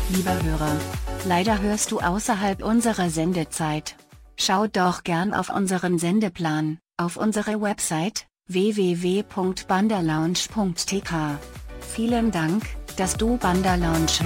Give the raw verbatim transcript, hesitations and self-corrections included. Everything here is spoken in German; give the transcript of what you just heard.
Lieber Hörer, leider hörst du außerhalb unserer Sendezeit. Schau doch gern auf unseren Sendeplan, auf unsere Website w w w punkt banderlounge punkt t k. Vielen Dank, dass du Banderlounge